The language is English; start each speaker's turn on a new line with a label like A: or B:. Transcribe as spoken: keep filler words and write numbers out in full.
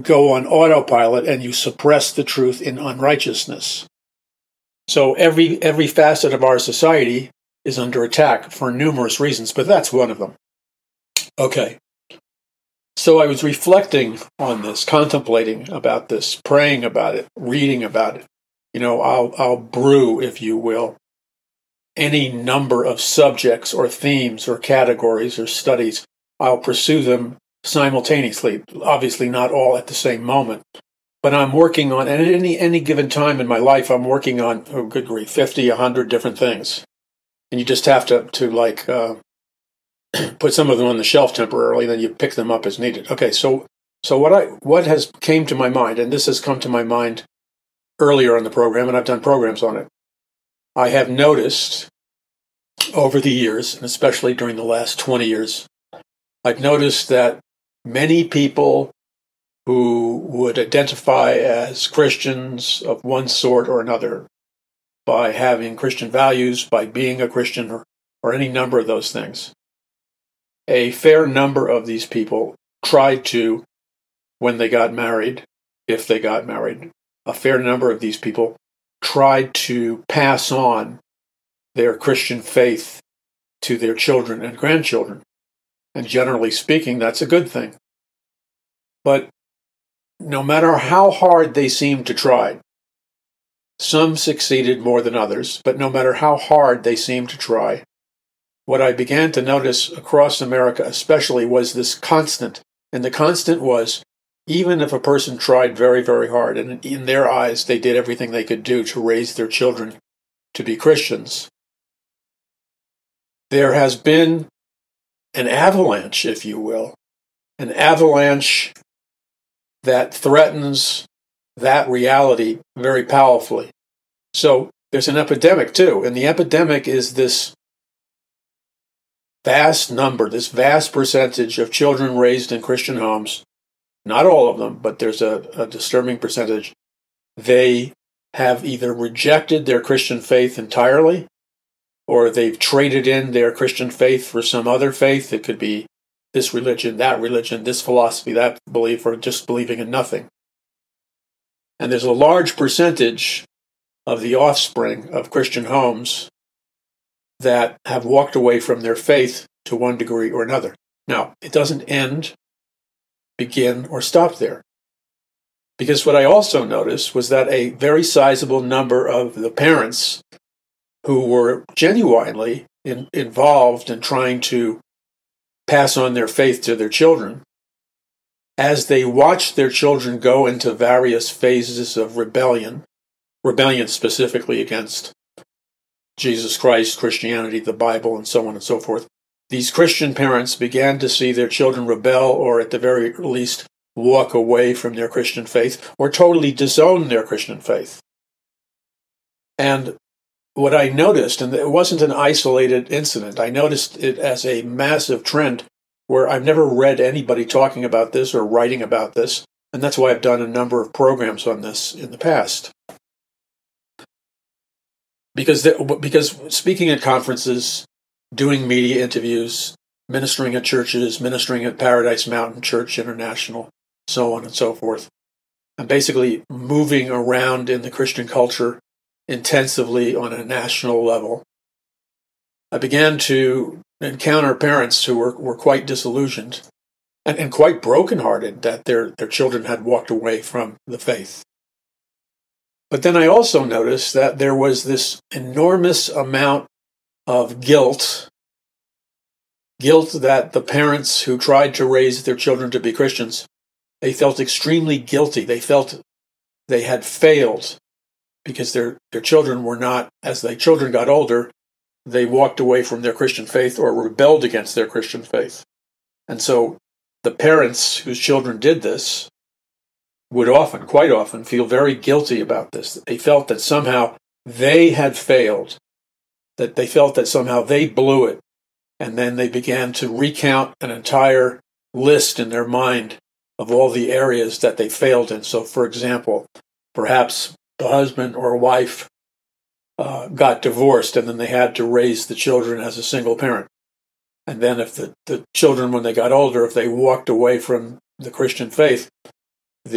A: go on autopilot and you suppress the truth in unrighteousness. So every every facet of our society is under attack for numerous reasons, but that's one of them. Okay. So I was reflecting on this, contemplating about this, praying about it, reading about it. You know, I'll I'll brew, if you will, any number of subjects or themes or categories or studies. I'll pursue them simultaneously, obviously not all at the same moment. But I'm working on, at any any given time in my life, I'm working on, oh good grief, fifty, one hundred different things. And you just have to, to like, uh, put some of them on the shelf temporarily, then you pick them up as needed. Okay, so so what I what has came to my mind, and this has come to my mind earlier in the program, and I've done programs on it. I have noticed over the years, and especially during the last twenty years, I've noticed that many people who would identify as Christians of one sort or another, by having Christian values, by being a Christian, or, or any number of those things, a fair number of these people tried to, when they got married, if they got married, a fair number of these people tried to pass on their Christian faith to their children and grandchildren. And generally speaking, that's a good thing. But no matter how hard they seemed to try, some succeeded more than others, but no matter how hard they seemed to try, what I began to notice across America especially was this constant. And the constant was, even if a person tried very, very hard, and in their eyes they did everything they could do to raise their children to be Christians, there has been an avalanche, if you will, an avalanche that threatens that reality very powerfully. So there's an epidemic too, and the epidemic is this vast number, this vast percentage of children raised in Christian homes. Not all of them, but there's a, a disturbing percentage. They have either rejected their Christian faith entirely, or they've traded in their Christian faith for some other faith. It could be this religion, that religion, this philosophy, that belief, or just believing in nothing. And there's a large percentage of the offspring of Christian homes that have walked away from their faith to one degree or another. Now, it doesn't end, begin, or stop there. Because what I also noticed was that a very sizable number of the parents who were genuinely in, involved in trying to pass on their faith to their children, as they watched their children go into various phases of rebellion, rebellion specifically against Jesus Christ, Christianity, the Bible, and so on and so forth, these Christian parents began to see their children rebel, or at the very least walk away from their Christian faith, or totally disown their Christian faith. And what I noticed, and it wasn't an isolated incident, I noticed it as a massive trend where I've never read anybody talking about this or writing about this, and that's why I've done a number of programs on this in the past. Because, the, because speaking at conferences, doing media interviews, ministering at churches, ministering at Paradise Mountain Church International, so on and so forth, and basically moving around in the Christian culture intensively on a national level, I began to encounter parents who were, were quite disillusioned and, and quite brokenhearted that their, their children had walked away from the faith. But then I also noticed that there was this enormous amount of guilt, guilt that the parents who tried to raise their children to be Christians, they felt extremely guilty. They felt they had failed because their, their children were not, as their children got older, they walked away from their Christian faith or rebelled against their Christian faith. And so the parents whose children did this would often, quite often, feel very guilty about this. They felt that somehow they had failed, that they felt that somehow they blew it, and then they began to recount an entire list in their mind of all the areas that they failed in. So, for example, perhaps the husband or wife uh, got divorced, and then they had to raise the children as a single parent. And then if the, the children, when they got older, if they walked away from the Christian faith,